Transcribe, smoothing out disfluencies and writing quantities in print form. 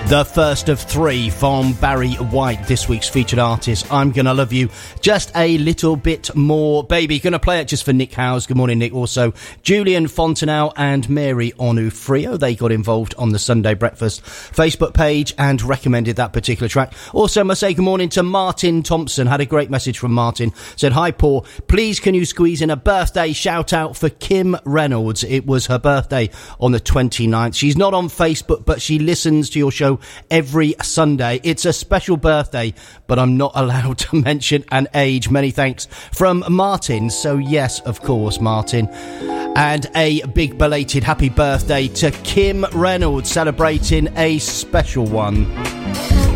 The first of three from Barry White, this week's featured artist. I'm Gonna Love You Just a Little Bit More, Baby. Gonna play it just for Nick Howes. Good morning, Nick. Also, Julian Fontenelle and Mary Onufrio. They got involved on the Sunday Breakfast Facebook page and recommended that particular track. Also, I must say good morning to Martin Thompson. Had a great message from Martin. Said, hi, Paul. Please can you squeeze in a birthday shout out for Kim Reynolds? It was her birthday on the 29th. She's not on Facebook, but she listens to your show every Sunday. It's a special birthday, but I'm not allowed to mention an age. Many thanks from Martin. So yes, of course, Martin. And a big belated happy birthday to Kim Reynolds, celebrating a special one.